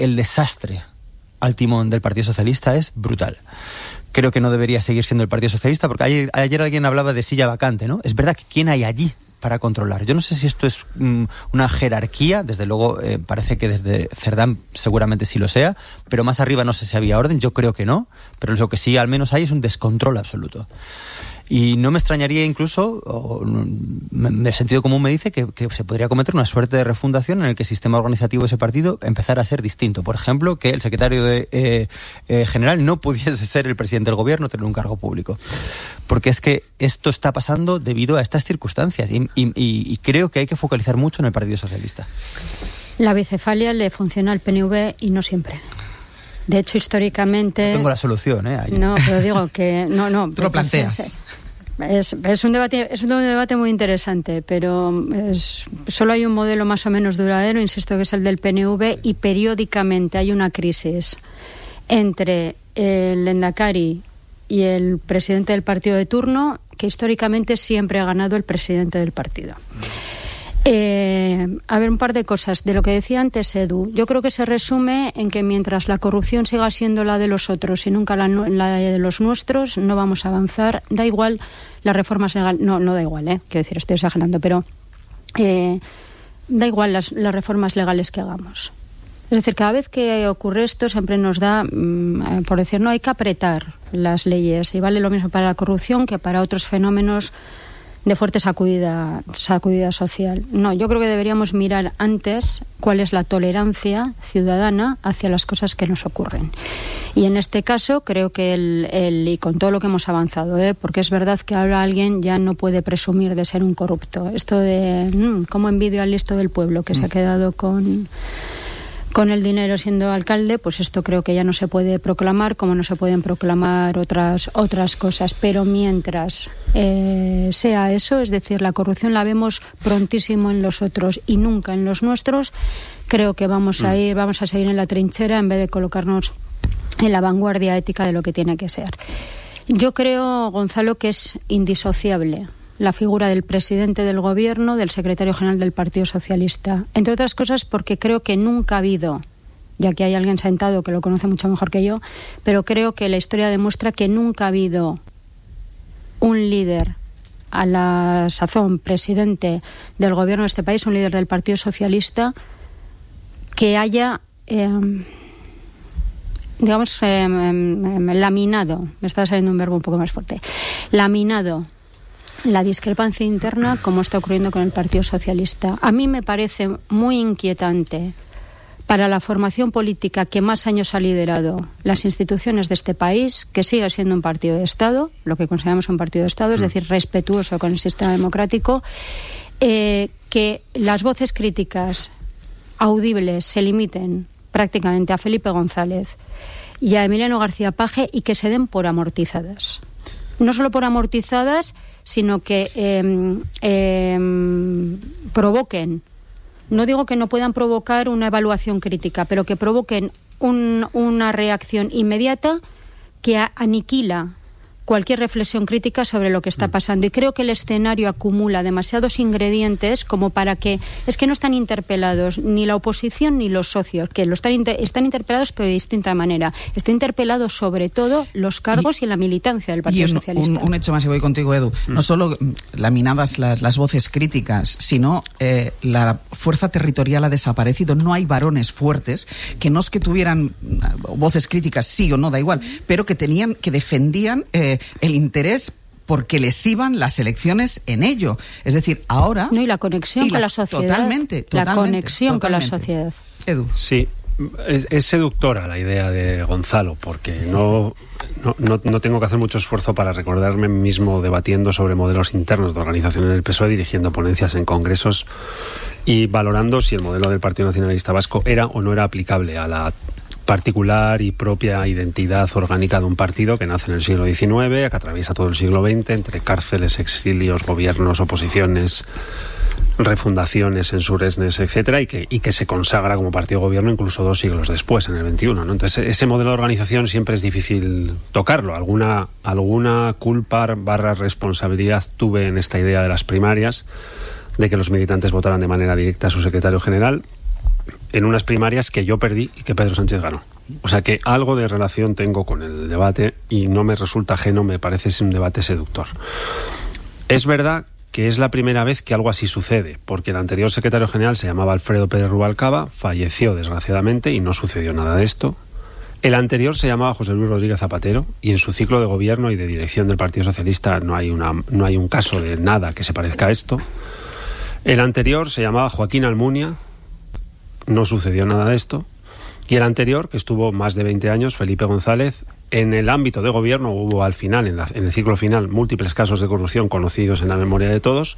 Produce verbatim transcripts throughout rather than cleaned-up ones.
el desastre al timón del Partido Socialista es brutal. Creo que no debería seguir siendo el Partido Socialista, porque ayer, ayer alguien hablaba de silla vacante, ¿no? Es verdad que ¿quién hay allí para controlar? Yo no sé si esto es um, una jerarquía, desde luego eh, parece que desde Cerdán seguramente sí lo sea, pero más arriba no sé si había orden, yo creo que no, pero lo que sí al menos hay es un descontrol absoluto. Y no me extrañaría incluso, o, el sentido común me dice que, que se podría cometer una suerte de refundación en el que el sistema organizativo de ese partido empezara a ser distinto. Por ejemplo, que el secretario de, eh, eh, general no pudiese ser el presidente del gobierno, tener un cargo público. Porque es que esto está pasando debido a estas circunstancias y, y, y creo que hay que focalizar mucho en el Partido Socialista. La bicefalia le funciona al P N V y no siempre. De hecho, históricamente... No tengo la solución, ¿eh? Ahí. No, pero digo que... no, no. Tú lo planteas. Es, es, es, un debate, es un debate muy interesante, pero es, solo hay un modelo más o menos duradero, insisto, que es el del P N V, y periódicamente hay una crisis entre el Lehendakari y el presidente del partido de turno, que históricamente siempre ha ganado el presidente del partido. Eh, a ver, un par de cosas de lo que decía antes Edu. Yo creo que se resume en que mientras la corrupción siga siendo la de los otros y nunca la, la de los nuestros, no vamos a avanzar. Da igual las reformas legales, no, no da igual, eh, quiero decir, estoy exagerando, pero eh, da igual las, las reformas legales que hagamos. Es decir, cada vez que ocurre esto siempre nos da, mmm, por decir, no, hay que apretar las leyes, y vale lo mismo para la corrupción que para otros fenómenos de fuerte sacudida, sacudida social. No, yo creo que deberíamos mirar antes cuál es la tolerancia ciudadana hacia las cosas que nos ocurren. Y en este caso creo que el, el y con todo lo que hemos avanzado, ¿eh? Porque es verdad que ahora alguien ya no puede presumir de ser un corrupto. Esto de mmm, cómo envidio al listo del pueblo que se ha quedado con con el dinero siendo alcalde, pues esto creo que ya no se puede proclamar, como no se pueden proclamar otras otras cosas. Pero mientras eh, sea eso, es decir, la corrupción la vemos prontísimo en los otros y nunca en los nuestros, creo que vamos a ir, vamos a seguir en la trinchera en vez de colocarnos en la vanguardia ética de lo que tiene que ser. Yo creo, Gonzalo, que es indisociable la figura del presidente del gobierno, del secretario general del Partido Socialista. Entre otras cosas porque creo que nunca ha habido, ya que hay alguien sentado que lo conoce mucho mejor que yo, pero creo que la historia demuestra que nunca ha habido un líder a la sazón presidente del gobierno de este país, un líder del Partido Socialista, que haya, eh, digamos, eh, eh, laminado, me está saliendo un verbo un poco más fuerte, laminado la discrepancia interna como está ocurriendo con el Partido Socialista. A mí me parece muy inquietante para la formación política que más años ha liderado las instituciones de este país, que siga siendo un partido de Estado, lo que consideramos un partido de Estado, es decir, respetuoso con el sistema democrático, eh, que las voces críticas audibles se limiten prácticamente a Felipe González y a Emiliano García Paje y que se den por amortizadas. No solo por amortizadas, sino que eh, eh, provoquen, no digo que no puedan provocar una evaluación crítica, pero que provoquen un, una reacción inmediata que a, aniquila cualquier reflexión crítica sobre lo que está pasando. Y creo que el escenario acumula demasiados ingredientes como para que... Es que no están interpelados ni la oposición ni los socios, que lo están, inter, están interpelados pero de distinta manera. Están interpelados sobre todo los cargos y, y la militancia del Partido y un, Socialista. Un, un hecho más, y voy contigo, Edu. Mm. No solo laminadas las, las voces críticas, sino eh, la fuerza territorial ha desaparecido. No hay varones fuertes que no es que tuvieran voces críticas, sí o no, da igual, pero que tenían, que defendían eh, el interés porque les iban las elecciones en ello. Es decir, ahora... No, y la conexión y con la, la sociedad. Totalmente, totalmente. La conexión totalmente. con la sociedad. Edu. Sí, es, es seductora la idea de Gonzalo, porque no, no, no, no tengo que hacer mucho esfuerzo para recordarme mismo debatiendo sobre modelos internos de organización en el P S O E, dirigiendo ponencias en congresos y valorando si el modelo del Partido Nacionalista Vasco era o no era aplicable a la particular y propia identidad orgánica de un partido que nace en el siglo diecinueve, que atraviesa todo el siglo veinte, entre cárceles, exilios, gobiernos, oposiciones, refundaciones, censuresnes, etcétera, y que, y que se consagra como partido gobierno incluso dos siglos después, en el veintiuno, ¿no? Entonces, ese modelo de organización siempre es difícil tocarlo. Alguna, alguna culpa barra responsabilidad tuve en esta idea de las primarias, de que los militantes votaran de manera directa a su secretario general. en unas primarias que yo perdí y que Pedro Sánchez ganó. O sea que algo de relación tengo con el debate y no me resulta ajeno, me parece un debate seductor. Es verdad que es la primera vez que algo así sucede, porque el anterior secretario general se llamaba Alfredo Pérez Rubalcaba, falleció desgraciadamente y no sucedió nada de esto. El anterior se llamaba José Luis Rodríguez Zapatero y en su ciclo de gobierno y de dirección del Partido Socialista no hay, una, no hay un caso de nada que se parezca a esto. El anterior se llamaba Joaquín Almunia, no sucedió nada de esto. Y el anterior, que estuvo más de veinte años, Felipe González, en el ámbito de gobierno hubo al final, en, la, en el ciclo final, múltiples casos de corrupción conocidos en la memoria de todos,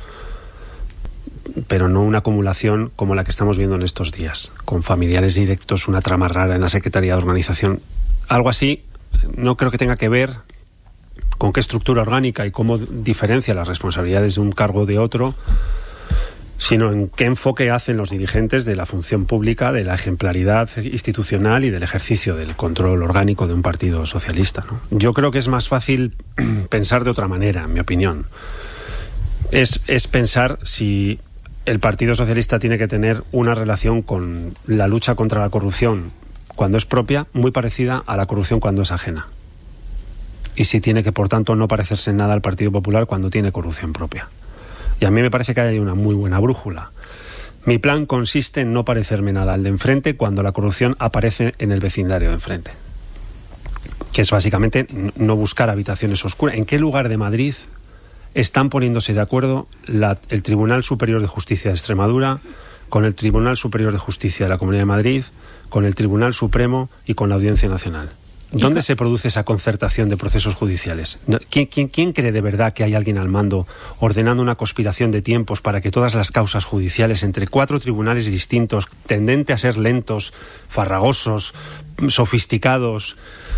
pero no una acumulación como la que estamos viendo en estos días, con familiares directos, una trama rara en la Secretaría de Organización. Algo así no creo que tenga que ver con qué estructura orgánica y cómo diferencia las responsabilidades de un cargo de otro, sino en qué enfoque hacen los dirigentes de la función pública, de la ejemplaridad institucional y del ejercicio del control orgánico de un partido socialista, ¿no? Yo creo que es más fácil pensar de otra manera, en mi opinión. Es, es pensar si el Partido Socialista tiene que tener una relación con la lucha contra la corrupción cuando es propia, muy parecida a la corrupción cuando es ajena. Y si tiene que, por tanto, no parecerse en nada al Partido Popular cuando tiene corrupción propia. Y a mí me parece que hay una muy buena brújula. Mi plan consiste en no parecerme nada al de enfrente cuando la corrupción aparece en el vecindario de enfrente. Que es básicamente no buscar habitaciones oscuras. ¿En qué lugar de Madrid están poniéndose de acuerdo la, el Tribunal Superior de Justicia de Extremadura con el Tribunal Superior de Justicia de la Comunidad de Madrid, con el Tribunal Supremo y con la Audiencia Nacional? ¿Dónde se produce esa concertación de procesos judiciales? ¿Quién, quién, ¿Quién cree de verdad que hay alguien al mando ordenando una conspiración de tiempos para que todas las causas judiciales entre cuatro tribunales distintos, tendente a ser lentos, farragosos, sofisticados,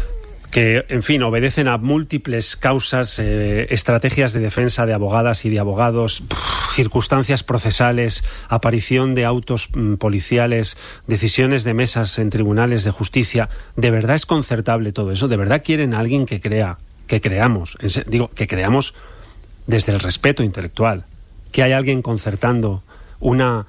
que, en fin, obedecen a múltiples causas, eh, estrategias de defensa de abogadas y de abogados, pff, circunstancias procesales, aparición de autos mm, policiales, decisiones de mesas en tribunales de justicia? ¿De verdad es concertable todo eso? ¿De verdad quieren a alguien que crea, que creamos, en, digo, que creamos desde el respeto intelectual, que hay alguien concertando una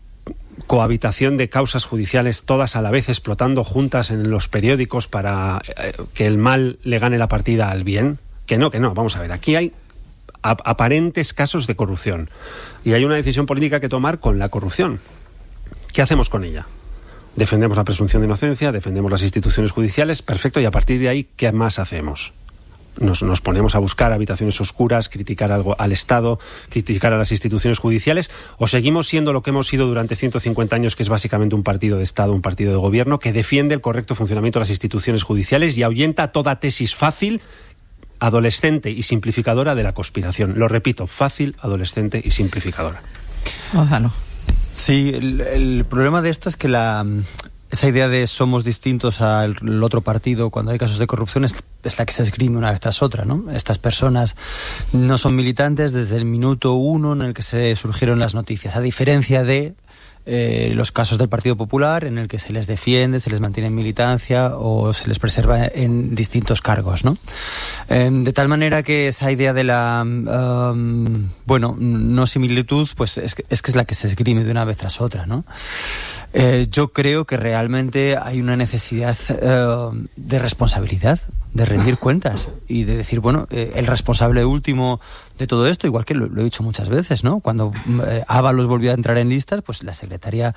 cohabitación de causas judiciales todas a la vez explotando juntas en los periódicos para eh, que el mal le gane la partida al bien? Que no, que no, vamos a ver, aquí hay ap- aparentes casos de corrupción y hay una decisión política que tomar con la corrupción. ¿Qué hacemos con ella? Defendemos la presunción de inocencia, defendemos las instituciones judiciales, perfecto, y a partir de ahí, ¿qué más hacemos? Nos, nos ponemos a buscar habitaciones oscuras, criticar algo al Estado, criticar a las instituciones judiciales, o seguimos siendo lo que hemos sido durante ciento cincuenta años, que es básicamente un partido de Estado, un partido de gobierno que defiende el correcto funcionamiento de las instituciones judiciales y ahuyenta toda tesis fácil, adolescente y simplificadora de la conspiración. Lo repito, fácil, adolescente y simplificadora. Gonzalo. Sí, el, el problema de esto es que la... esa idea de somos distintos al otro partido cuando hay casos de corrupción es, es la que se esgrime una vez tras otra, ¿no? Estas personas no son militantes desde el minuto uno en el que se surgieron las noticias, a diferencia de eh, los casos del Partido Popular, en el que se les defiende, se les mantiene en militancia o se les preserva en distintos cargos, ¿no? Eh, de tal manera que esa idea de la um, bueno, no similitud, pues es que, es que es la que se esgrime de una vez tras otra, ¿no? Eh, yo creo que realmente hay una necesidad eh, de responsabilidad, de rendir cuentas y de decir, bueno, eh, el responsable último de todo esto, igual que lo, lo he dicho muchas veces, ¿no? Cuando eh, Ábalos volvió a entrar en listas, pues la secretaria,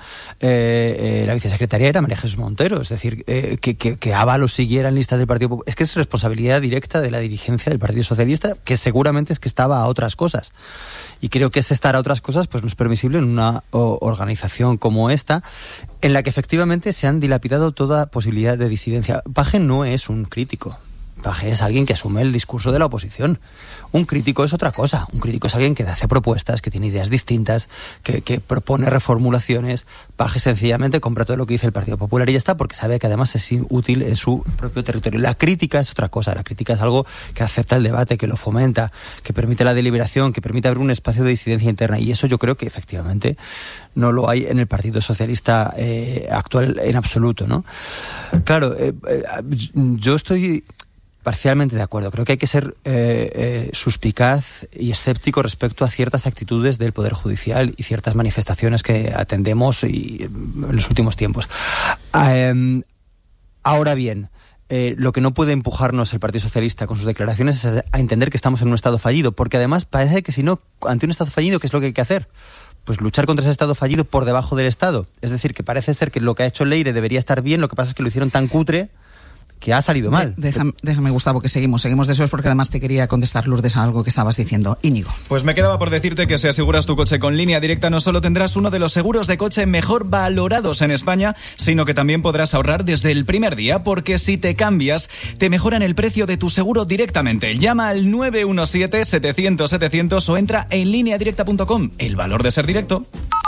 eh, eh, la vicesecretaria era María Jesús Montero, es decir, eh, que, que, que Ábalos siguiera en listas del Partido Popular, es que es responsabilidad directa de la dirigencia del Partido Socialista, que seguramente es que estaba a otras cosas. Y creo que ese estar a otras cosas pues no es permisible en una o, organización como esta, en la que efectivamente se han dilapidado toda posibilidad de disidencia. Paje no es un crítico. Paje es alguien que asume el discurso de la oposición. Un crítico es otra cosa. Un crítico es alguien que hace propuestas, que tiene ideas distintas, que, que propone reformulaciones. Paje sencillamente compra todo lo que dice el Partido Popular y ya está, porque sabe que además es útil en su propio territorio. La crítica es otra cosa. La crítica es algo que acepta el debate, que lo fomenta, que permite la deliberación, que permite abrir un espacio de disidencia interna. Y eso yo creo que efectivamente no lo hay en el Partido Socialista eh, actual en absoluto, ¿no? Claro, eh, eh, yo estoy parcialmente de acuerdo. Creo que hay que ser eh, eh, suspicaz y escéptico respecto a ciertas actitudes del Poder Judicial y ciertas manifestaciones que atendemos y, en los últimos tiempos. Eh, ahora bien, eh, lo que no puede empujarnos el Partido Socialista con sus declaraciones es a entender que estamos en un Estado fallido, porque además parece que si no, ante un Estado fallido, ¿qué es lo que hay que hacer? Pues luchar contra ese Estado fallido por debajo del Estado. Es decir, que parece ser que lo que ha hecho Leire debería estar bien, lo que pasa es que lo hicieron tan cutre que ha salido mal. De, déjame, déjame, Gustavo, que seguimos. Seguimos después porque además te quería contestar, Lourdes, a algo que estabas diciendo. Íñigo. Pues me quedaba por decirte que si aseguras tu coche con Línea Directa no solo tendrás uno de los seguros de coche mejor valorados en España, sino que también podrás ahorrar desde el primer día, porque si te cambias, te mejoran el precio de tu seguro directamente. Llama al nueve uno siete, setecientos, setecientos o entra en línea directa punto com. El valor de ser directo.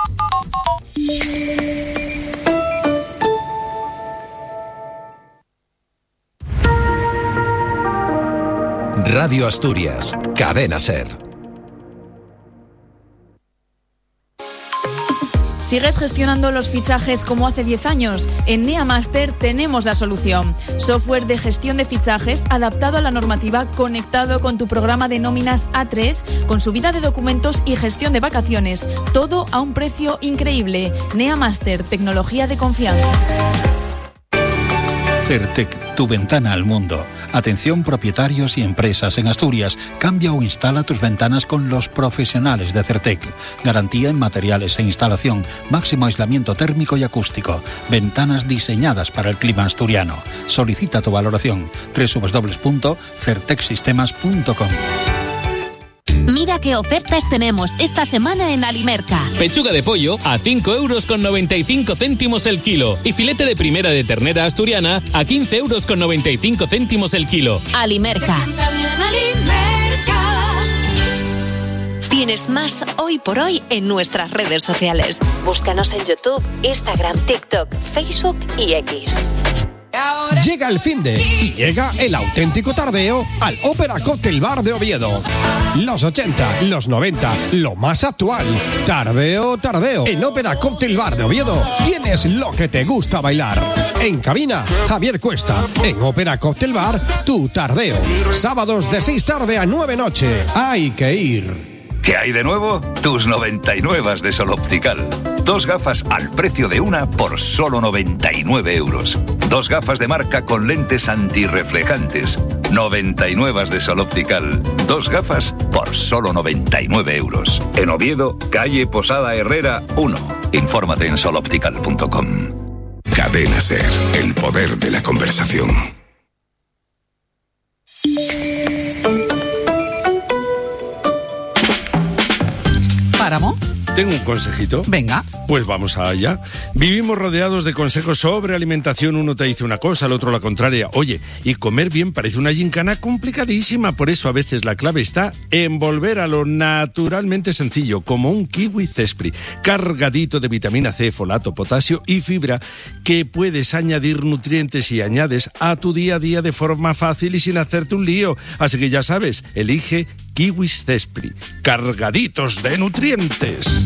Radio Asturias, Cadena SER. ¿Sigues gestionando los fichajes como hace diez años? En NeaMaster tenemos la solución. Software de gestión de fichajes adaptado a la normativa, conectado con tu programa de nóminas A tres, con subida de documentos y gestión de vacaciones. Todo a un precio increíble. NeaMaster, tecnología de confianza. Certec, tu ventana al mundo. Atención propietarios y empresas en Asturias. Cambia o instala tus ventanas con los profesionales de Certec. Garantía en materiales e instalación. Máximo aislamiento térmico y acústico. Ventanas diseñadas para el clima asturiano. Solicita tu valoración. doble u doble u doble u punto certec sistemas punto com. Mira qué ofertas tenemos esta semana en Alimerca. Pechuga de pollo a cinco euros con noventa y cinco céntimos el kilo. Y filete de primera de ternera asturiana a quince euros con noventa y cinco céntimos el kilo. Alimerca. Tienes más hoy por hoy en nuestras redes sociales. Búscanos en YouTube, Instagram, TikTok, Facebook y X. Llega el finde y llega el auténtico tardeo al Ópera Cocktail Bar de Oviedo. Los ochenta, los noventa, lo más actual. Tardeo, tardeo. En Ópera Cocktail Bar de Oviedo tienes lo que te gusta bailar. En cabina, Javier Cuesta. En Ópera Cocktail Bar, tu tardeo. Sábados de seis tarde a nueve noche. Hay que ir. ¿Qué hay de nuevo? Tus noventa y nueve de Sol Optical. Dos gafas al precio de una por solo noventa y nueve euros. Dos gafas de marca con lentes antirreflejantes. noventa y nueve de Sol Optical. Dos gafas por solo noventa y nueve euros. En Oviedo, calle Posada Herrera uno. Infórmate en sol optical punto com. Cadena SER, el poder de la conversación. Páramo. Tengo un consejito. Venga. Pues vamos allá. Vivimos rodeados de consejos sobre alimentación. Uno te dice una cosa, el otro la contraria. Oye, y comer bien parece una gincana complicadísima. Por eso a veces la clave está en volver a lo naturalmente sencillo, como un kiwi Zespri, cargadito de vitamina C, folato, potasio y fibra, que puedes añadir nutrientes y añades a tu día a día de forma fácil y sin hacerte un lío. Así que ya sabes, elige kiwis Zespri, cargaditos de nutrientes.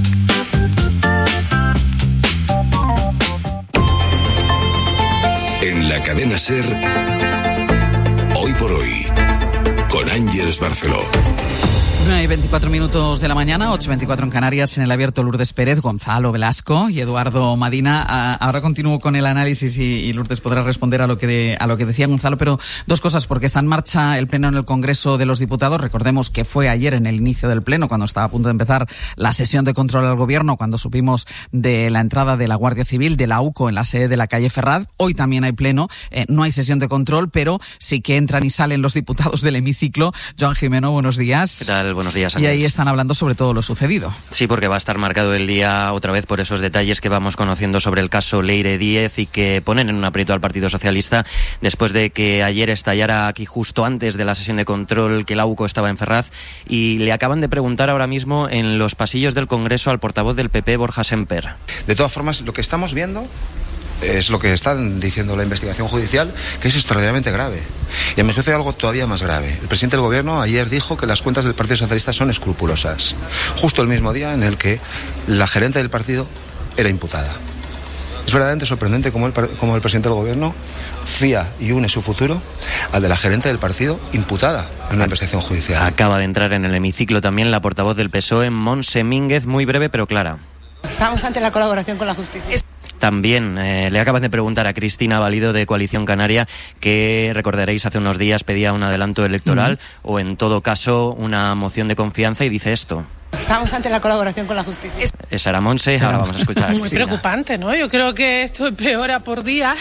En la cadena SER, hoy por hoy, con Ángeles Barceló. nueve y veinticuatro minutos de la mañana, ocho y veinticuatro en Canarias, en el abierto Lourdes Pérez, Gonzalo Velasco y Eduardo Madina. A, ahora continúo con el análisis y, y Lourdes podrá responder a lo que de, a lo que decía Gonzalo, pero dos cosas, porque está en marcha el pleno en el Congreso de los Diputados. Recordemos que fue ayer en el inicio del pleno, cuando estaba a punto de empezar la sesión de control al gobierno, cuando supimos de la entrada de la Guardia Civil, de la U C O en la sede de la calle Ferraz. Hoy también hay pleno, eh, no hay sesión de control, pero sí que entran y salen los diputados del hemiciclo. Joan Jimeno, buenos días. ¿Qué tal? Buenos días, Y Ángeles. ahí están hablando sobre todo lo sucedido. Sí, porque va a estar marcado el día otra vez por esos detalles que vamos conociendo sobre el caso Leire Díez y que ponen en un aprieto al Partido Socialista después de que ayer estallara aquí justo antes de la sesión de control que la U C O estaba en Ferraz, y le acaban de preguntar ahora mismo en los pasillos del Congreso al portavoz del P P, Borja Semper. De todas formas, lo que estamos viendo es lo que están diciendo la investigación judicial, que es extraordinariamente grave. Y a mi juicio hay algo todavía más grave. El presidente del gobierno ayer dijo que las cuentas del Partido Socialista son escrupulosas, justo el mismo día en el que la gerente del partido era imputada. Es verdaderamente sorprendente cómo el, cómo el presidente del gobierno fía y une su futuro al de la gerente del partido imputada en una investigación judicial. Acaba de entrar en el hemiciclo también la portavoz del P S O E, Montse Mínguez, muy breve pero clara. Estamos ante la colaboración con la justicia. También eh, le acaban de preguntar a Cristina Valido de Coalición Canaria, que recordaréis hace unos días pedía un adelanto electoral uh-huh. o en todo caso una moción de confianza, y dice esto. Estamos ante la colaboración con la justicia. Es Sara Montse, ahora vamos a escuchar a Muy Cristina. preocupante, ¿no? Yo creo que esto empeora por día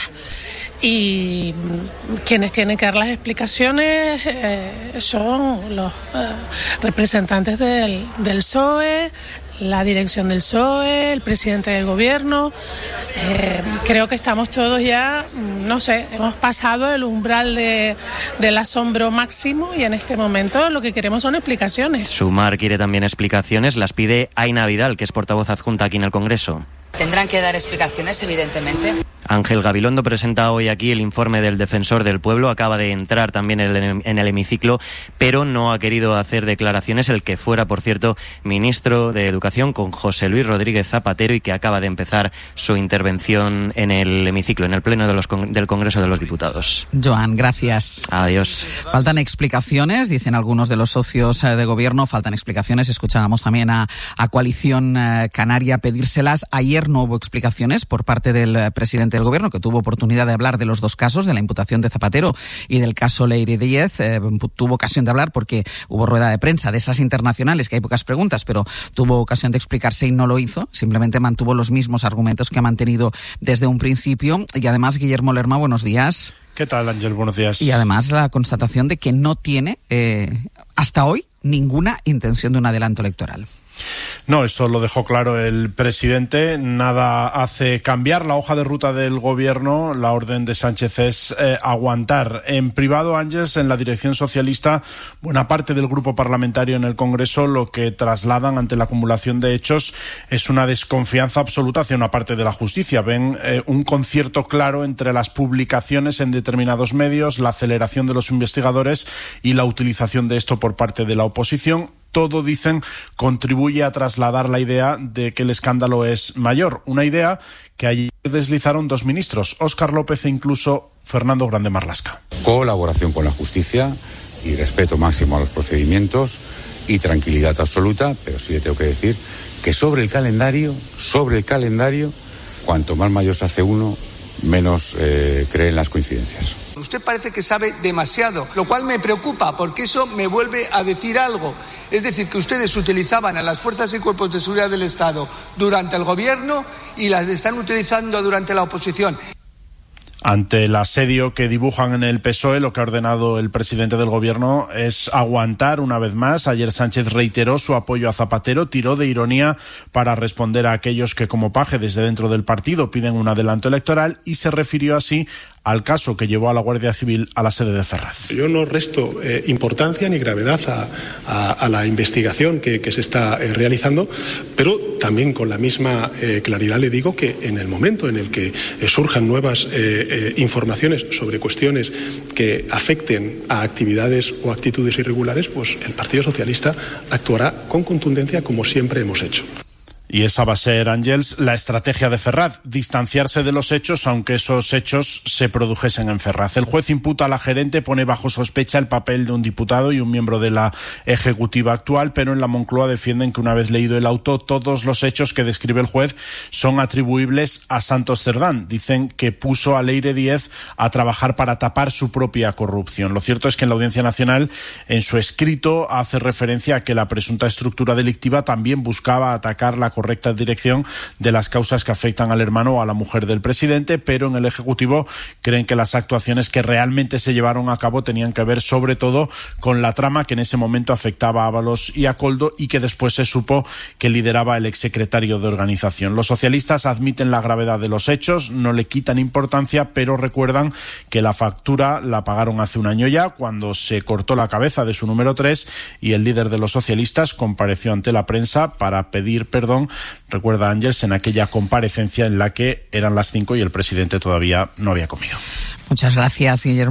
y quienes tienen que dar las explicaciones eh, son los eh, representantes del, del P S O E, la dirección del P S O E, el presidente del gobierno. Eh, creo que estamos todos ya, no sé, hemos pasado el umbral de, del asombro máximo y en este momento lo que queremos son explicaciones. Sumar quiere también explicaciones, las pide Aina Vidal, que es portavoz adjunta aquí en el Congreso. Tendrán que dar explicaciones, evidentemente. Ángel Gabilondo presenta hoy aquí el informe del Defensor del Pueblo, acaba de entrar también en el hemiciclo, pero no ha querido hacer declaraciones, el que fuera, por cierto, ministro de Educación, con José Luis Rodríguez Zapatero, y que acaba de empezar su intervención en el hemiciclo, en el pleno de los con- del Congreso de los Diputados. Joan, gracias. Adiós. Faltan explicaciones, dicen algunos de los socios de gobierno, faltan explicaciones. Escuchábamos también a, a Coalición Canaria pedírselas. Ayer no hubo explicaciones por parte del presidente del gobierno, que tuvo oportunidad de hablar de los dos casos, de la imputación de Zapatero y del caso Leire Díez. Eh, tuvo ocasión de hablar porque hubo rueda de prensa de esas internacionales, que hay pocas preguntas, pero tuvo ocasión de explicarse y no lo hizo. Simplemente mantuvo los mismos argumentos que ha mantenido desde un principio. Y además, Guillermo Lerma, buenos días. ¿Qué tal, Ángel? Buenos días. Y además la constatación de que no tiene, eh, hasta hoy, ninguna intención de un adelanto electoral. No, eso lo dejó claro el presidente. Nada hace cambiar la hoja de ruta del gobierno. La orden de Sánchez es eh, aguantar. En privado, Ángels, en la dirección socialista, buena parte del grupo parlamentario en el Congreso lo que trasladan ante la acumulación de hechos es una desconfianza absoluta hacia una parte de la justicia. Ven eh, un concierto claro entre las publicaciones en determinados medios, la aceleración de los investigadores y la utilización de esto por parte de la oposición. Todo, dicen, contribuye a trasladar la idea de que el escándalo es mayor. Una idea que ayer deslizaron dos ministros, Óscar López e incluso Fernando Grande Marlaska. Colaboración con la justicia y respeto máximo a los procedimientos y tranquilidad absoluta, pero sí le tengo que decir que sobre el calendario, sobre el calendario, cuanto más mayor se hace uno, menos eh, cree en las coincidencias. Usted parece que sabe demasiado, lo cual me preocupa porque eso me vuelve a decir algo. Es decir, que ustedes utilizaban a las fuerzas y cuerpos de seguridad del Estado durante el gobierno y las están utilizando durante la oposición. Ante el asedio que dibujan en el P S O E, lo que ha ordenado el presidente del gobierno es aguantar una vez más. Ayer Sánchez reiteró su apoyo a Zapatero, tiró de ironía para responder a aquellos que como paje desde dentro del partido piden un adelanto electoral y se refirió así al caso que llevó a la Guardia Civil a la sede de Ferraz. Yo no resto eh, importancia ni gravedad a, a, a la investigación que, que se está eh, realizando, pero también con la misma eh, claridad le digo que en el momento en el que eh, surjan nuevas eh, eh, informaciones sobre cuestiones que afecten a actividades o actitudes irregulares, pues el Partido Socialista actuará con contundencia como siempre hemos hecho. Y esa va a ser, Ángels, la estrategia de Ferraz, distanciarse de los hechos, aunque esos hechos se produjesen en Ferraz. El juez imputa a la gerente, pone bajo sospecha el papel de un diputado y un miembro de la ejecutiva actual, pero en la Moncloa defienden que una vez leído el auto, todos los hechos que describe el juez son atribuibles a Santos Cerdán. Dicen que puso a Leire Díez a trabajar para tapar su propia corrupción. Lo cierto es que en la Audiencia Nacional, en su escrito, hace referencia a que la presunta estructura delictiva también buscaba atacar la correcta dirección de las causas que afectan al hermano o a la mujer del presidente, pero en el Ejecutivo creen que las actuaciones que realmente se llevaron a cabo tenían que ver sobre todo con la trama que en ese momento afectaba a Ábalos y a Koldo y que después se supo que lideraba el exsecretario de organización. Los socialistas admiten la gravedad de los hechos, no le quitan importancia, pero recuerdan que la factura la pagaron hace un año ya, cuando se cortó la cabeza de su número tres y el líder de los socialistas compareció ante la prensa para pedir perdón. Recuerda, Ángels, en aquella comparecencia en la que eran las cinco y el presidente todavía no había comido. Muchas gracias, Guillermo.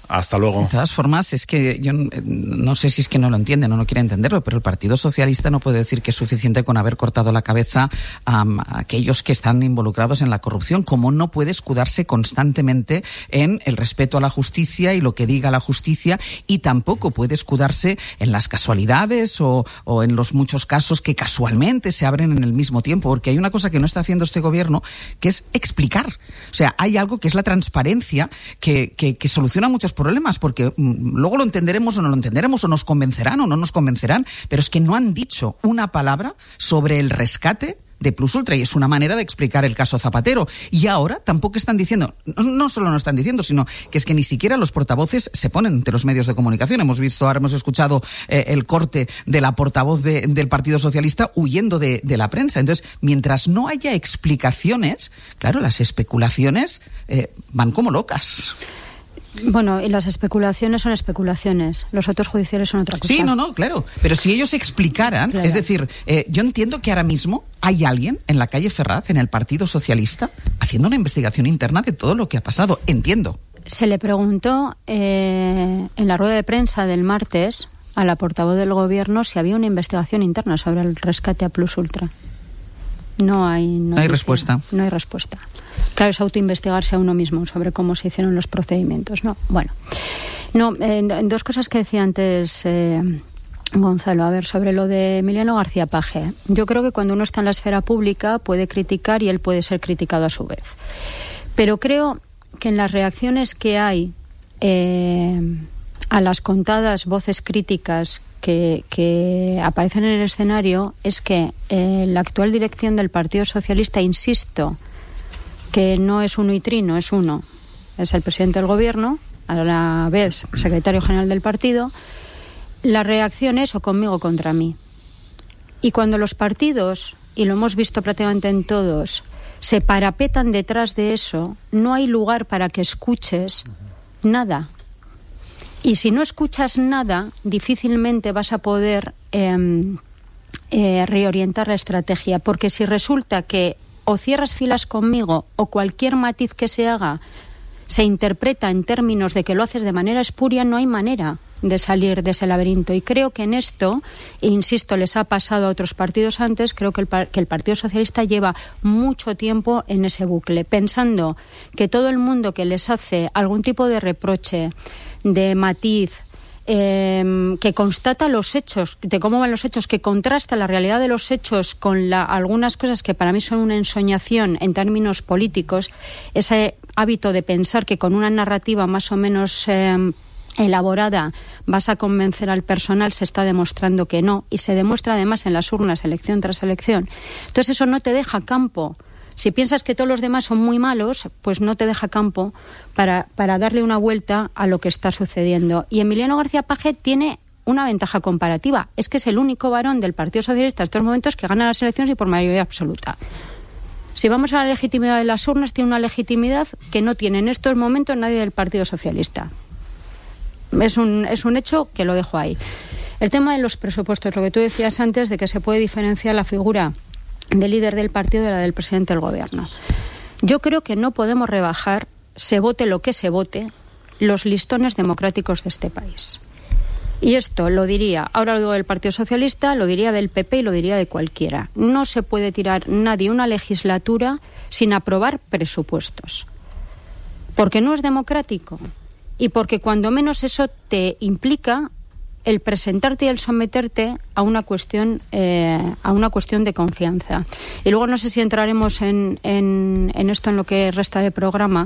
Hasta luego. De todas formas, es que yo no sé si es que no lo entienden o no quiere entenderlo, pero el Partido Socialista no puede decir que es suficiente con haber cortado la cabeza a, a aquellos que están involucrados en la corrupción, como no puede escudarse constantemente en el respeto a la justicia y lo que diga la justicia, y tampoco puede escudarse en las casualidades o, o en los muchos casos que casualmente se abren en el mismo tiempo, porque hay una cosa que no está haciendo este gobierno, que es explicar. O sea, hay algo que es la transparencia que, que, que soluciona muchos problemas, porque mm, luego lo entenderemos o no lo entenderemos, o nos convencerán o no nos convencerán, pero es que no han dicho una palabra sobre el rescate de Plus Ultra, y es una manera de explicar el caso Zapatero. Y ahora tampoco están diciendo, no, no solo no están diciendo, sino que es que ni siquiera los portavoces se ponen ante los medios de comunicación. Hemos visto, ahora hemos escuchado eh, el corte de la portavoz de, del Partido Socialista huyendo de, de la prensa. Entonces, mientras no haya explicaciones, claro, las especulaciones eh, van como locas. Bueno, y las especulaciones son especulaciones. Los autos judiciales son otra cosa. Sí, no, no, claro. Pero si ellos explicaran, claro. Es decir, eh, yo entiendo que ahora mismo hay alguien en la calle Ferraz, en el Partido Socialista, haciendo una investigación interna de todo lo que ha pasado. Entiendo. Se le preguntó eh, en la rueda de prensa del martes a la portavoz del Gobierno si había una investigación interna sobre el rescate a Plus Ultra. No hay... No, no hay respuesta. No hay respuesta. Claro, es autoinvestigarse a uno mismo sobre cómo se hicieron los procedimientos, ¿no? Bueno, no, eh, dos cosas que decía antes eh, Gonzalo. A ver, sobre lo de Emiliano García Paje. Yo creo que cuando uno está en la esfera pública puede criticar y él puede ser criticado a su vez. Pero creo que en las reacciones que hay eh, a las contadas voces críticas que, que aparecen en el escenario es que eh, la actual dirección del Partido Socialista, insisto, que no es uno y trino, es uno. Es el presidente del Gobierno, a la vez secretario general del partido. La reacción es o conmigo o contra mí. Y cuando los partidos, y lo hemos visto prácticamente en todos, se parapetan detrás de eso, no hay lugar para que escuches nada. Y si no escuchas nada, difícilmente vas a poder eh, eh, reorientar la estrategia. Porque si resulta que o cierras filas conmigo o cualquier matiz que se haga se interpreta en términos de que lo haces de manera espuria, no hay manera de salir de ese laberinto. Y creo que en esto, e insisto, les ha pasado a otros partidos antes, creo que el, que el Partido Socialista lleva mucho tiempo en ese bucle, pensando que todo el mundo que les hace algún tipo de reproche, de matiz, Eh, que constata los hechos, de cómo van los hechos, que contrasta la realidad de los hechos con la, algunas cosas que para mí son una ensoñación en términos políticos, ese hábito de pensar que con una narrativa más o menos eh, elaborada vas a convencer al personal, se está demostrando que no, y se demuestra además en las urnas elección tras elección. Entonces eso no te deja campo. Si piensas que todos los demás son muy malos, pues no te deja campo para, para darle una vuelta a lo que está sucediendo. Y Emiliano García Paje tiene una ventaja comparativa. Es que es el único varón del Partido Socialista en estos momentos que gana las elecciones y por mayoría absoluta. Si vamos a la legitimidad de las urnas, tiene una legitimidad que no tiene en estos momentos nadie del Partido Socialista. Es un, es un hecho que lo dejo ahí. El tema de los presupuestos, lo que tú decías antes de que se puede diferenciar la figura del líder del partido de la del presidente del Gobierno. Yo creo que no podemos rebajar, se vote lo que se vote, los listones democráticos de este país. Y esto lo diría, ahora lo digo del Partido Socialista, lo diría del P P y lo diría de cualquiera. No se puede tirar nadie una legislatura sin aprobar presupuestos. Porque no es democrático. Y porque cuando menos eso te implica el presentarte y el someterte a una cuestión eh, a una cuestión de confianza. Y luego no sé si entraremos en, en, en esto en lo que resta de programa.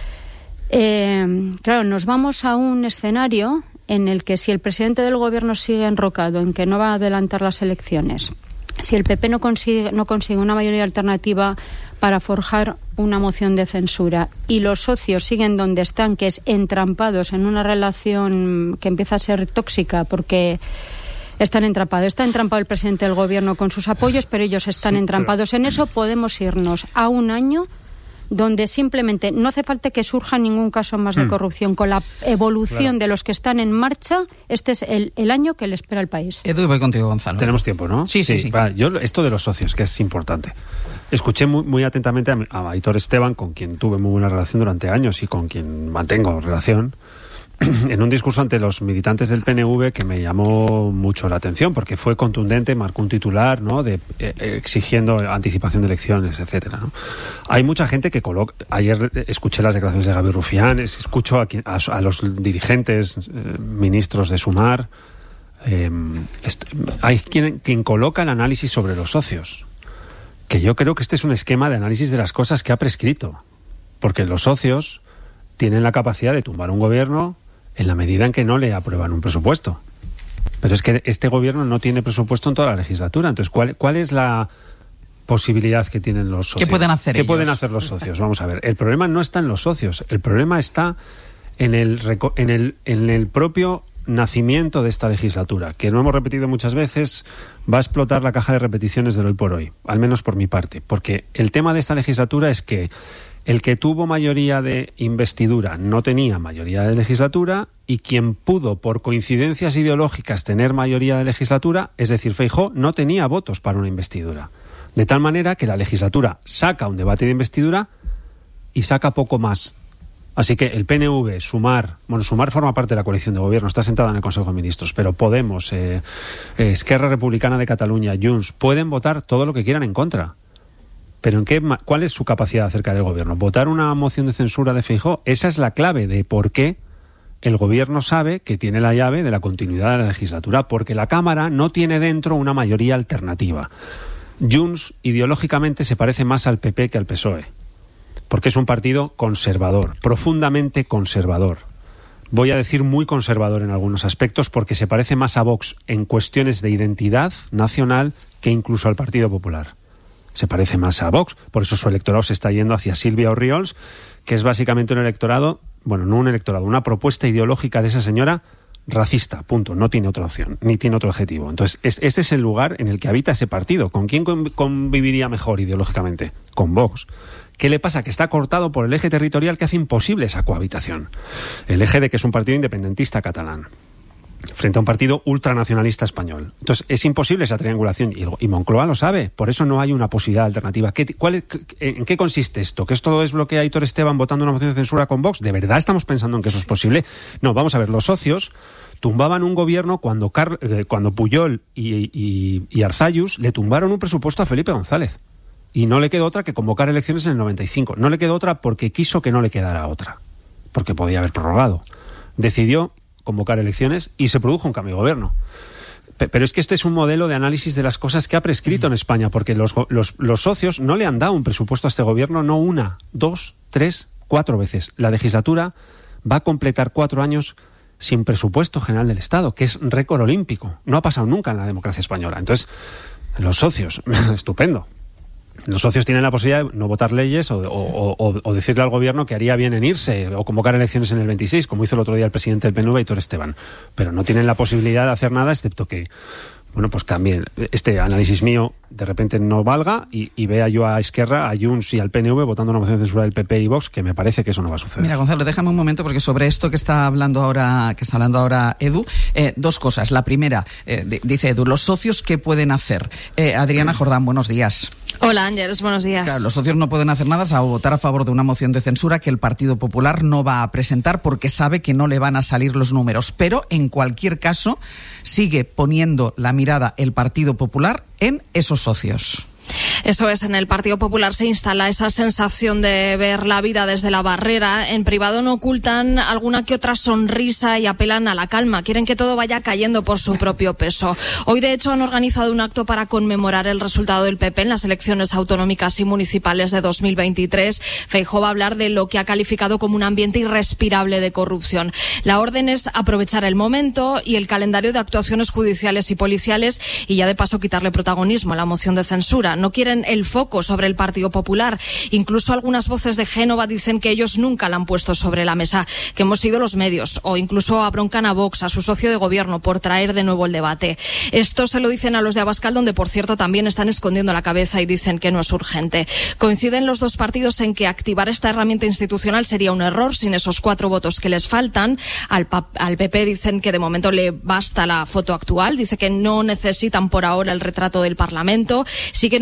Eh, claro, nos vamos a un escenario en el que si el presidente del Gobierno sigue enrocado en que no va a adelantar las elecciones, si el P P no consigue, no consigue una mayoría alternativa para forjar una moción de censura y los socios siguen donde están, que es entrampados en una relación que empieza a ser tóxica porque están entrampados. Está entrampado el presidente del Gobierno con sus apoyos, pero ellos están sí, entrampados pero... en eso. Podemos irnos a un año donde simplemente no hace falta que surja ningún caso más de corrupción. Con la evolución claro. de los que están en marcha, este es el, el año que le espera al país. Edu, voy contigo, Gonzalo. Tenemos tiempo, ¿no? Sí, sí, sí. sí. Va, yo, esto de los socios, que es importante. Escuché muy, muy atentamente a, a Aitor Esteban, con quien tuve muy buena relación durante años y con quien mantengo relación, en un discurso ante los militantes del P N V que me llamó mucho la atención, porque fue contundente, marcó un titular, ¿no?, de eh, exigiendo anticipación de elecciones, etcétera, ¿no? Hay mucha gente que coloca... Ayer escuché las declaraciones de Gaby Rufián, escucho a, quien, a, a los dirigentes, eh, ministros de Sumar. Eh, est- hay quien, quien coloca el análisis sobre los socios, que yo creo que este es un esquema de análisis de las cosas que ha prescrito, porque los socios tienen la capacidad de tumbar un gobierno en la medida en que no le aprueban un presupuesto. Pero es que este gobierno no tiene presupuesto en toda la legislatura. Entonces, ¿cuál, cuál es la posibilidad que tienen los socios? ¿Qué pueden hacer ¿Qué ellos? pueden hacer los socios? Vamos a ver. El problema no está en los socios. El problema está en el, en el, en el propio nacimiento de esta legislatura, que no hemos repetido muchas veces. Va a explotar la caja de repeticiones del hoy por hoy, al menos por mi parte. Porque el tema de esta legislatura es que el que tuvo mayoría de investidura no tenía mayoría de legislatura, y quien pudo, por coincidencias ideológicas, tener mayoría de legislatura, es decir, Feijóo, no tenía votos para una investidura. De tal manera que la legislatura saca un debate de investidura y saca poco más. Así que el P N V, Sumar, bueno, Sumar forma parte de la coalición de gobierno, está sentada en el Consejo de Ministros, pero Podemos, eh, eh, Esquerra Republicana de Cataluña, Junts, pueden votar todo lo que quieran en contra. Pero ¿en qué, ¿cuál es su capacidad de acercar el gobierno? ¿Votar una moción de censura de Feijóo? Esa es la clave de por qué el gobierno sabe que tiene la llave de la continuidad de la legislatura, porque la Cámara no tiene dentro una mayoría alternativa. Junts ideológicamente se parece más al P P que al P S O E, porque es un partido conservador, profundamente conservador. Voy a decir muy conservador en algunos aspectos, porque se parece más a Vox en cuestiones de identidad nacional que incluso al Partido Popular. Se parece más a Vox, por eso su electorado se está yendo hacia Silvia Orriols, que es básicamente un electorado, bueno, no un electorado, una propuesta ideológica de esa señora racista, punto, no tiene otra opción, ni tiene otro objetivo. Entonces, es, este es el lugar en el que habita ese partido. ¿Con quién conviviría mejor ideológicamente? Con Vox. ¿Qué le pasa? Que está cortado por el eje territorial que hace imposible esa cohabitación. El eje de que es un partido independentista catalán frente a un partido ultranacionalista español. Entonces, es imposible esa triangulación, y, y Moncloa lo sabe, por eso no hay una posibilidad alternativa. ¿Qué, cuál es, ¿En qué consiste esto? ¿Que esto lo desbloquea Aitor Esteban votando una moción de censura con Vox? ¿De verdad estamos pensando en que eso es posible? No, vamos a ver, los socios tumbaban un gobierno cuando, Car, eh, cuando Pujol y, y, y Arzayus le tumbaron un presupuesto a Felipe González. Y no le quedó otra que convocar elecciones en el noventa y cinco. No le quedó otra porque quiso que no le quedara otra, porque podía haber prorrogado. Decidió convocar elecciones y se produjo un cambio de gobierno. Pero es que este es un modelo de análisis de las cosas que ha prescrito en España, porque los, los, los socios no le han dado un presupuesto a este gobierno, no una, dos, tres, cuatro veces. La legislatura va a completar cuatro años sin presupuesto general del Estado, que es récord olímpico. No ha pasado nunca en la democracia española. Entonces, los socios, estupendo. Los socios tienen la posibilidad de no votar leyes o, o, o, o decirle al gobierno que haría bien en irse o convocar elecciones en el veintiséis, como hizo el otro día el presidente del P N V, Aitor Esteban. Pero no tienen la posibilidad de hacer nada, excepto que, bueno, pues cambie este análisis mío, de repente no valga y, y vea yo a Esquerra, a Junts y al P N V votando una moción de censura del P P y Vox, que me parece que eso no va a suceder. Mira, Gonzalo, déjame un momento, porque sobre esto que está hablando ahora, que está hablando ahora Edu, eh, dos cosas. La primera, eh, de, dice Edu, los socios, ¿qué pueden hacer? Eh, Adriana Jordán, buenos días. Hola, Ángeles, buenos días. Claro, los socios no pueden hacer nada salvo votar a favor de una moción de censura que el Partido Popular no va a presentar porque sabe que no le van a salir los números. Pero, en cualquier caso, sigue poniendo la mirada el Partido Popular en esos socios. Eso es, en el Partido Popular se instala esa sensación de ver la vida desde la barrera. En privado no ocultan alguna que otra sonrisa y apelan a la calma. Quieren que todo vaya cayendo por su propio peso. Hoy, de hecho, han organizado un acto para conmemorar el resultado del P P en las elecciones autonómicas y municipales de dos mil veintitrés. Feijóo va a hablar de lo que ha calificado como un ambiente irrespirable de corrupción. La orden es aprovechar el momento y el calendario de actuaciones judiciales y policiales y ya de paso quitarle protagonismo a la moción de censura. No quieren el foco sobre el Partido Popular. Incluso algunas voces de Génova dicen que ellos nunca la han puesto sobre la mesa, que hemos sido los medios, o incluso abroncan a Vox, a su socio de gobierno, por traer de nuevo el debate. Esto se lo dicen a los de Abascal, donde, por cierto, también están escondiendo la cabeza y dicen que no es urgente. Coinciden los dos partidos en que activar esta herramienta institucional sería un error sin esos cuatro votos que les faltan. Al, al P P dicen que de momento le basta la foto actual, dice que no necesitan por ahora el retrato del Parlamento. Siguen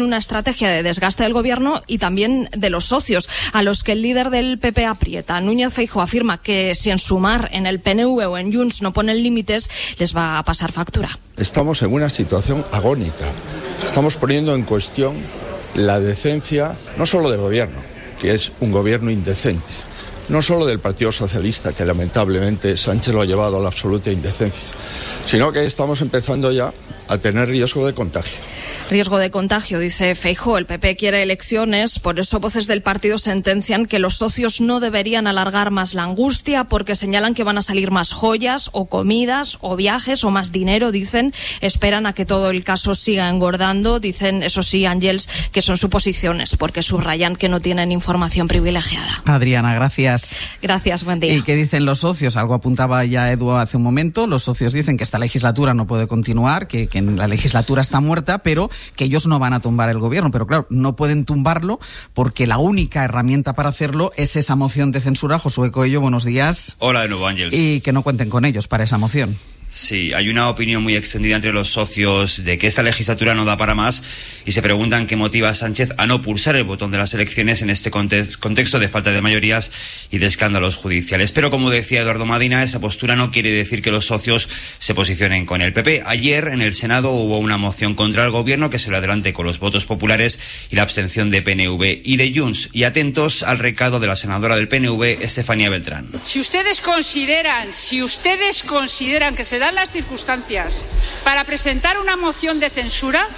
una estrategia de desgaste del gobierno y también de los socios, a los que el líder del P P aprieta. Núñez Feijóo afirma que si en Sumar, en el P N V o en Junts no ponen límites, les va a pasar factura. Estamos en una situación agónica. Estamos poniendo en cuestión la decencia, no solo del gobierno, que es un gobierno indecente, no solo del Partido Socialista, que lamentablemente Sánchez lo ha llevado a la absoluta indecencia, sino que estamos empezando ya a tener riesgo de contagio. Riesgo de contagio, dice Feijóo. El P P quiere elecciones, por eso voces del partido sentencian que los socios no deberían alargar más la angustia, porque señalan que van a salir más joyas o comidas o viajes o más dinero, dicen. Esperan a que todo el caso siga engordando. Dicen, eso sí, Ángels, que son suposiciones, porque subrayan que no tienen información privilegiada. Adriana, gracias. Gracias, buen día. ¿Y qué dicen los socios? Algo apuntaba ya Edu hace un momento. Los socios dicen que esta legislatura no puede continuar, que, que la legislatura está muerta, pero que ellos no van a tumbar el gobierno. Pero claro, no pueden tumbarlo porque la única herramienta para hacerlo es esa moción de censura. Josué Coello, buenos días. Hola de nuevo, Ángels. Y que no cuenten con ellos para esa moción. Sí, hay una opinión muy extendida entre los socios de que esta legislatura no da para más y se preguntan qué motiva a Sánchez a no pulsar el botón de las elecciones en este contexto de falta de mayorías y de escándalos judiciales. Pero como decía Eduardo Madina, esa postura no quiere decir que los socios se posicionen con el P P. Ayer en el Senado hubo una moción contra el gobierno que se lo adelante con los votos populares y la abstención de P N V y de Junts. Y atentos al recado de la senadora del P N V, Estefanía Beltrán. Si ustedes consideran, si ustedes consideran que se dan las circunstancias para presentar una moción de censura,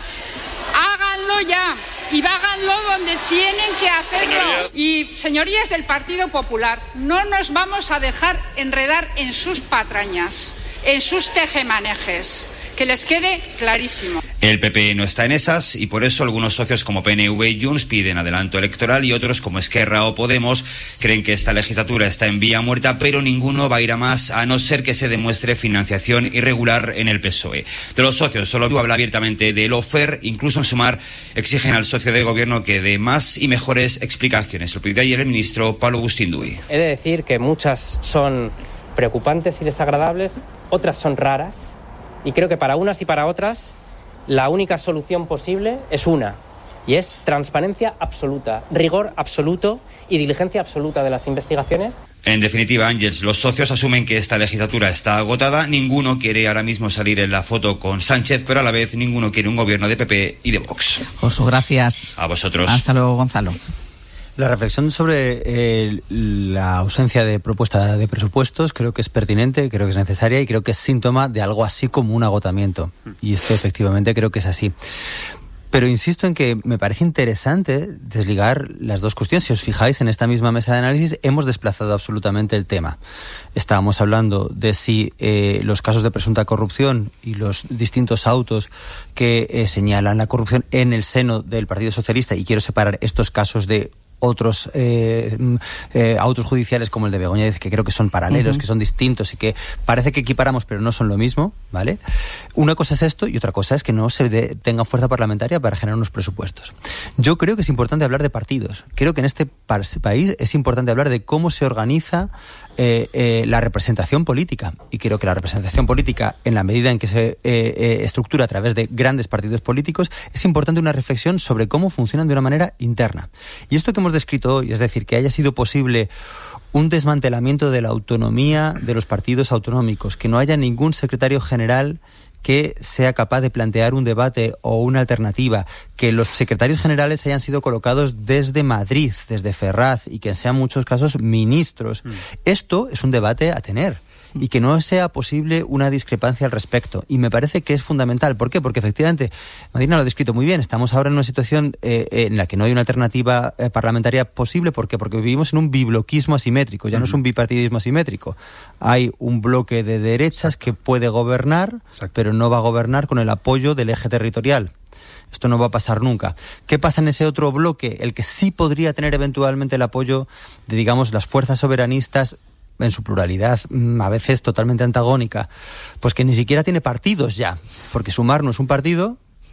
háganlo ya y háganlo donde tienen que hacerlo. Y señorías del Partido Popular, no nos vamos a dejar enredar en sus patrañas, en sus tejemanejes. Que les quede clarísimo. El P P no está en esas y por eso algunos socios como P N V y Junts piden adelanto electoral y otros como Esquerra o Podemos creen que esta legislatura está en vía muerta, pero ninguno va a ir a más a no ser que se demuestre financiación irregular en el P S O E. De los socios solo habla abiertamente de lofer, incluso en Sumar exigen al socio de gobierno que dé más y mejores explicaciones. Lo pidió ayer el ministro Pablo Agustín-Duy. He de decir que muchas son preocupantes y desagradables, otras son raras. Y creo que para unas y para otras la única solución posible es una, y es transparencia absoluta, rigor absoluto y diligencia absoluta de las investigaciones. En definitiva, Ángels, los socios asumen que esta legislatura está agotada, ninguno quiere ahora mismo salir en la foto con Sánchez, pero a la vez ninguno quiere un gobierno de P P y de Vox. Josu, gracias. A vosotros. Hasta luego, Gonzalo. La reflexión sobre eh, la ausencia de propuesta de presupuestos creo que es pertinente, creo que es necesaria y creo que es síntoma de algo así como un agotamiento. Y esto efectivamente creo que es así. Pero insisto en que me parece interesante desligar las dos cuestiones. Si os fijáis, en esta misma mesa de análisis hemos desplazado absolutamente el tema. Estábamos hablando de si eh, los casos de presunta corrupción y los distintos autos que eh, señalan la corrupción en el seno del Partido Socialista, y quiero separar estos casos de otros eh, eh, autos judiciales como el de Begoña, que creo que son paralelos, uh-huh. que son distintos y que parece que equiparamos pero no son lo mismo, ¿vale? Una cosa es esto y otra cosa es que no se de, tenga fuerza parlamentaria para generar unos presupuestos. Yo creo que es importante hablar de partidos. Creo que en este país es importante hablar de cómo se organiza eh, eh, la representación política, y creo que la representación política, en la medida en que se eh, eh, estructura a través de grandes partidos políticos, es importante una reflexión sobre cómo funcionan de una manera interna. Y esto que hemos descrito hoy, es decir, que haya sido posible un desmantelamiento de la autonomía de los partidos autonómicos, que no haya ningún secretario general que sea capaz de plantear un debate o una alternativa, que los secretarios generales hayan sido colocados desde Madrid, desde Ferraz, y que sean en muchos casos ministros. Mm. Esto es un debate a tener. Y que no sea posible una discrepancia al respecto. Y me parece que es fundamental. ¿Por qué? Porque efectivamente, Madina lo ha descrito muy bien, estamos ahora en una situación eh, en la que no hay una alternativa eh, parlamentaria posible. ¿Por qué? Porque vivimos en un bibloquismo asimétrico, ya uh-huh. no es un bipartidismo asimétrico. Hay un bloque de derechas Exacto. que puede gobernar, Exacto. pero no va a gobernar con el apoyo del eje territorial. Esto no va a pasar nunca. ¿Qué pasa en ese otro bloque? El que sí podría tener eventualmente el apoyo de, digamos, las fuerzas soberanistas en su pluralidad, a veces totalmente antagónica, pues que ni siquiera tiene partidos ya, porque Sumar no es un partido,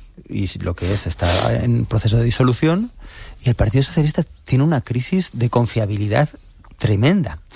y lo que es está en proceso de disolución, y el Partido Socialista tiene una crisis de confiabilidad tremenda.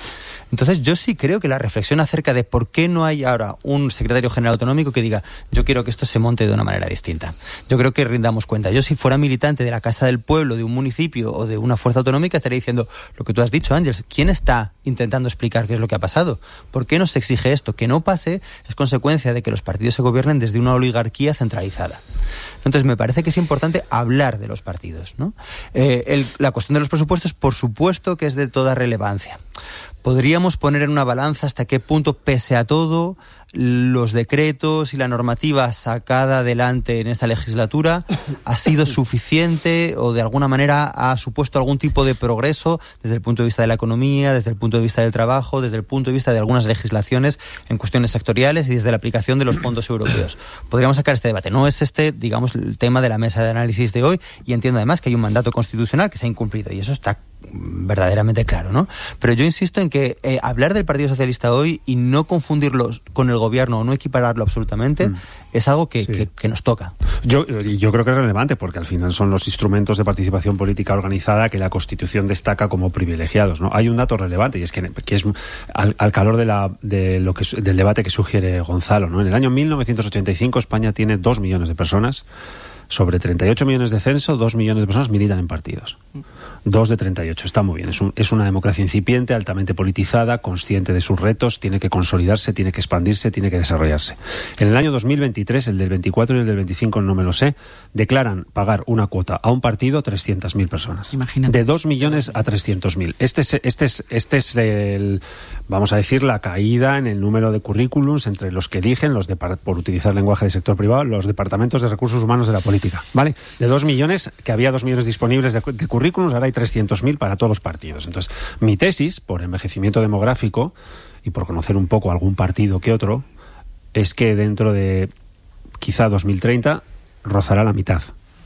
Entonces yo sí creo que la reflexión acerca de por qué no hay ahora un secretario general autonómico que diga yo quiero que esto se monte de una manera distinta. Yo creo que rindamos cuenta. Yo si fuera militante de la Casa del Pueblo, de un municipio o de una fuerza autonómica estaría diciendo lo que tú has dicho, Ángels, ¿quién está intentando explicar qué es lo que ha pasado? ¿Por qué nos exige esto? Que no pase es consecuencia de que los partidos se gobiernen desde una oligarquía centralizada. Entonces me parece que es importante hablar de los partidos, ¿no? Eh, el, la cuestión de los presupuestos, por supuesto que es de toda relevancia. Podríamos poner en una balanza hasta qué punto, pese a todo, los decretos y la normativa sacada adelante en esta legislatura ha sido suficiente o de alguna manera ha supuesto algún tipo de progreso desde el punto de vista de la economía, desde el punto de vista del trabajo, desde el punto de vista de algunas legislaciones en cuestiones sectoriales y desde la aplicación de los fondos europeos. Podríamos sacar este debate. No es este, digamos, el tema de la mesa de análisis de hoy, y entiendo además que hay un mandato constitucional que se ha incumplido y eso está verdaderamente claro, ¿no? Pero yo insisto en que eh, hablar del Partido Socialista hoy y no confundirlo con el gobierno o no equipararlo absolutamente mm. es algo que, sí. que, que nos toca. Yo, yo creo que es relevante porque al final son los instrumentos de participación política organizada que la Constitución destaca como privilegiados, ¿no? Hay un dato relevante y es que, que es al, al calor de la, de lo que, del debate que sugiere Gonzalo, ¿no? En el año mil novecientos ochenta y cinco España tiene dos millones de personas. Sobre treinta y ocho millones de censo, dos millones de personas militan en partidos. Dos de treinta y ocho. Está muy bien. Es, un, es una democracia incipiente, altamente politizada, consciente de sus retos, tiene que consolidarse, tiene que expandirse, tiene que desarrollarse. En el año dos mil veintitrés, el del veinticuatro y el del veinticinco, no me lo sé, declaran pagar una cuota a un partido trescientas mil personas. Imagínate. De dos millones a trescientos mil. Este es, este es, este es el, vamos a decir, la caída en el número de currículums entre los que eligen, los de, por utilizar lenguaje del sector privado, los departamentos de recursos humanos de la política. ¿Vale? De dos millones, que había dos millones disponibles de, de currículums, ahora hay trescientos mil para todos los partidos. Entonces, mi tesis, por envejecimiento demográfico y por conocer un poco algún partido que otro, es que dentro de quizá dos mil treinta rozará la mitad.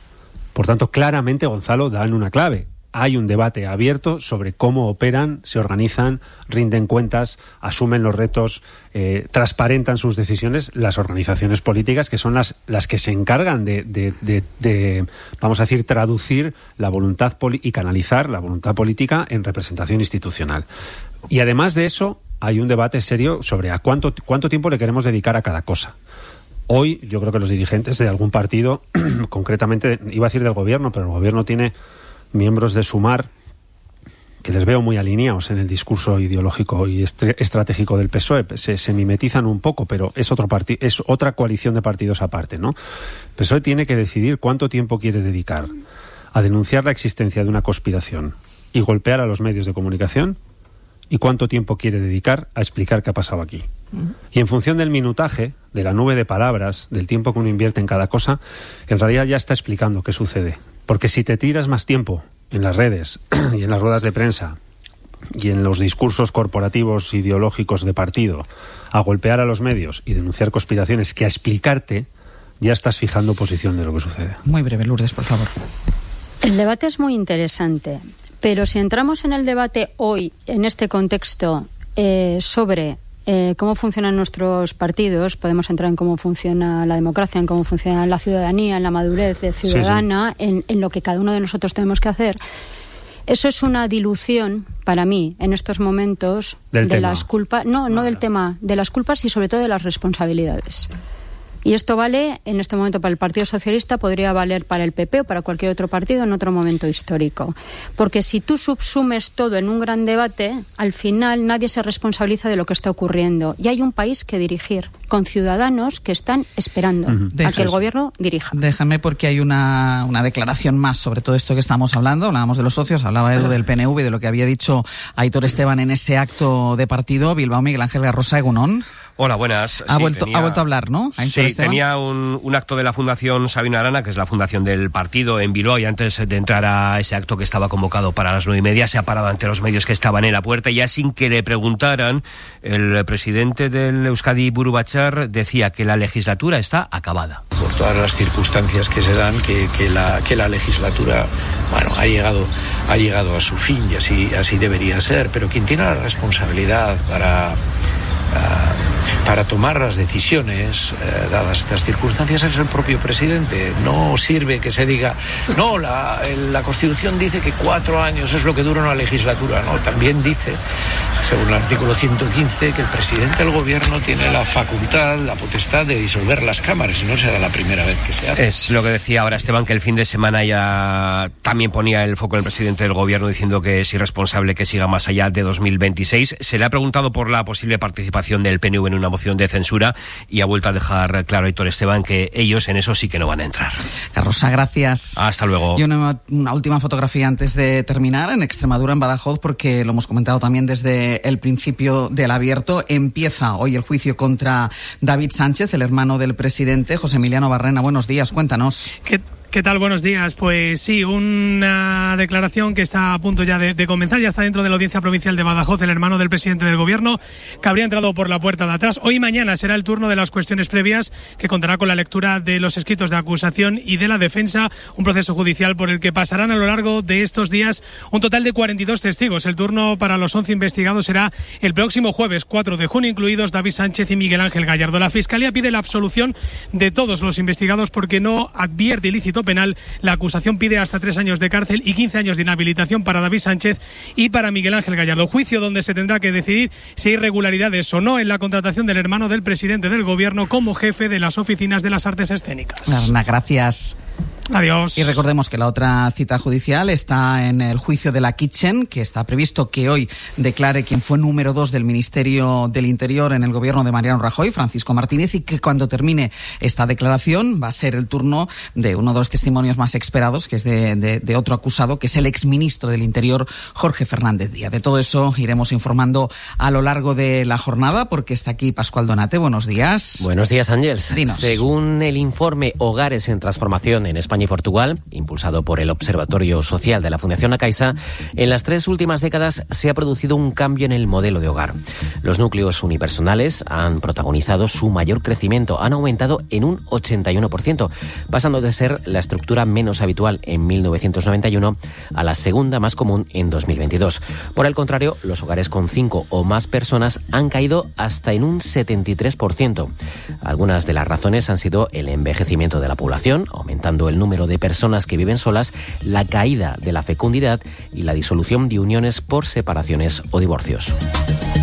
Por tanto, claramente, Gonzalo da en una clave. Hay un debate abierto sobre cómo operan, se organizan, rinden cuentas, asumen los retos, eh, transparentan sus decisiones las organizaciones políticas, que son las, las que se encargan de, de, de, de, vamos a decir, traducir la voluntad poli- y canalizar la voluntad política en representación institucional. Y además de eso, hay un debate serio sobre a cuánto, cuánto tiempo le queremos dedicar a cada cosa. Hoy, yo creo que los dirigentes de algún partido, concretamente, iba a decir del gobierno, pero el gobierno tiene miembros de Sumar que les veo muy alineados en el discurso ideológico y est- estratégico del P S O E, se, se mimetizan un poco, pero es otro parti- es otra coalición de partidos aparte, ¿no? El P S O E tiene que decidir cuánto tiempo quiere dedicar a denunciar la existencia de una conspiración y golpear a los medios de comunicación y cuánto tiempo quiere dedicar a explicar qué ha pasado aquí. Y en función del minutaje, de la nube de palabras, del tiempo que uno invierte en cada cosa, en realidad ya está explicando qué sucede. Porque si te tiras más tiempo en las redes y en las ruedas de prensa y en los discursos corporativos ideológicos de partido a golpear a los medios y denunciar conspiraciones que a explicarte, ya estás fijando posición de lo que sucede. Muy breve, Lourdes, por favor. El debate es muy interesante, pero si entramos en el debate hoy, en este contexto, eh, sobre Eh, cómo funcionan nuestros partidos, podemos entrar en cómo funciona la democracia, en cómo funciona la ciudadanía, en la madurez ciudadana, sí, sí. En, en lo que cada uno de nosotros tenemos que hacer. Eso es una dilución, para mí, en estos momentos, del de tema. las culpas, no, no del tema, de las culpas y sobre todo de las responsabilidades. Y esto vale en este momento para el Partido Socialista, podría valer para el P P o para cualquier otro partido en otro momento histórico. Porque si tú subsumes todo en un gran debate, al final nadie se responsabiliza de lo que está ocurriendo. Y hay un país que dirigir, con ciudadanos que están esperando uh-huh. a que el gobierno dirija. Déjame, porque hay una, una declaración más sobre todo esto que estamos hablando. Hablábamos de los socios, hablaba Edu del P N V, de lo que había dicho Aitor Esteban en ese acto de partido. Bilbao, Miguel Ángel Garrosa, Egunon. Hola, buenas. Ha, sí, vuelto, tenía, ha vuelto a hablar, ¿no? A sí, tenía un, un acto de la Fundación Sabino Arana, que es la fundación del partido en Bilbao, y antes de entrar a ese acto que estaba convocado para las nueve y media, se ha parado ante los medios que estaban en la puerta, y ya sin que le preguntaran, el presidente del Euskadi Buru Batzar decía que la legislatura está acabada. Por todas las circunstancias que se dan, que, que, la, que la legislatura, bueno, ha llegado, ha llegado a su fin, y así, así debería ser, pero quien tiene la responsabilidad para... Uh, para tomar las decisiones, eh, dadas estas circunstancias, es el propio presidente. No sirve que se diga, no, la, la Constitución dice que cuatro años es lo que dura una legislatura. No, también dice, según el artículo ciento quince, que el presidente del gobierno tiene la facultad, la potestad de disolver las cámaras, y no será la primera vez que se hace. Es lo que decía ahora Esteban, que el fin de semana ya también ponía el foco el presidente del gobierno diciendo que es irresponsable que siga más allá de dos mil veintiséis. Se le ha preguntado por la posible participación del P N V en una moción de censura y ha vuelto a dejar claro Héctor Esteban que ellos en eso sí que no van a entrar. Carrosa, gracias. Hasta luego. Y una, una última fotografía antes de terminar. En Extremadura, en Badajoz, porque lo hemos comentado también desde el principio del abierto, empieza hoy el juicio contra David Sánchez, el hermano del presidente. José Emiliano Barrena, buenos días, cuéntanos. ¿Qué? ¿Qué tal? Buenos días. Pues sí, una declaración que está a punto ya de, de comenzar. Ya está dentro de la Audiencia Provincial de Badajoz el hermano del presidente del Gobierno, que habría entrado por la puerta de atrás. Hoy y mañana será el turno de las cuestiones previas, que contará con la lectura de los escritos de acusación y de la defensa, un proceso judicial por el que pasarán a lo largo de estos días un total de cuarenta y dos testigos. El turno para los once investigados será el próximo jueves, cuatro de junio, incluidos David Sánchez y Miguel Ángel Gallardo. La Fiscalía pide la absolución de todos los investigados porque no advierte ilícito penal. La acusación pide hasta tres años de cárcel y quince años de inhabilitación para David Sánchez y para Miguel Ángel Gallardo. Juicio donde se tendrá que decidir si hay irregularidades o no en la contratación del hermano del presidente del Gobierno como jefe de las oficinas de las artes escénicas. Arna, gracias. Adiós. Y recordemos que la otra cita judicial está en el juicio de la Kitchen, que está previsto que hoy declare quien fue número dos del Ministerio del Interior en el gobierno de Mariano Rajoy, Francisco Martínez, y que cuando termine esta declaración va a ser el turno de uno de los testimonios más esperados, que es de, de, de otro acusado, que es el exministro del Interior, Jorge Fernández Díaz. De todo eso iremos informando a lo largo de la jornada, porque está aquí Pascual Donate. Buenos días. Buenos días, Ángels. Dinos. Según el informe Hogares en Transformación en España y Portugal, impulsado por el Observatorio Social de la Fundación La Caixa, en las tres últimas décadas se ha producido un cambio en el modelo de hogar. Los núcleos unipersonales han protagonizado su mayor crecimiento, han aumentado en un ochenta y uno por ciento, pasando de ser la estructura menos habitual en mil novecientos noventa y uno a la segunda más común en dos mil veintidós. Por el contrario, los hogares con cinco o más personas han caído hasta en un setenta y tres por ciento. Algunas de las razones han sido el envejecimiento de la población, aumentando el número de personas que viven solas, la caída de la fecundidad y la disolución de uniones por separaciones o divorcios.